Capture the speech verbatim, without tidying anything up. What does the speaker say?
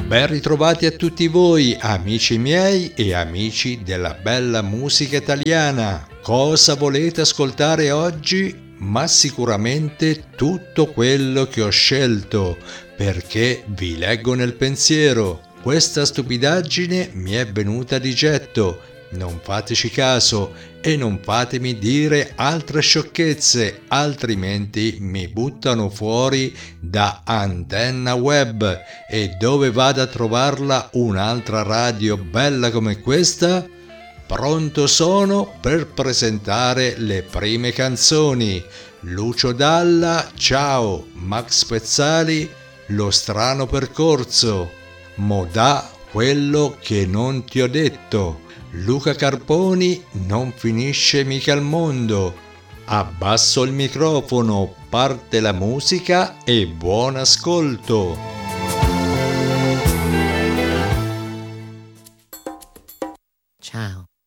Ben ritrovati a tutti voi, amici miei e amici della bella musica italiana. Cosa volete ascoltare oggi? Ma sicuramente tutto quello che ho scelto, perché vi leggo nel pensiero. Questa stupidaggine mi è venuta di getto. Non fateci caso e non fatemi dire altre sciocchezze, altrimenti mi buttano fuori da Antenna Web. E dove vado a trovarla un'altra radio bella come questa? Pronto sono per presentare le prime canzoni. Lucio Dalla, ciao, Max Pezzali, Lo strano percorso, Modà, quello che non ti ho detto, Luca Carponi, non finisce mica il mondo. Abbasso il microfono, parte la musica e buon ascolto. Ciao,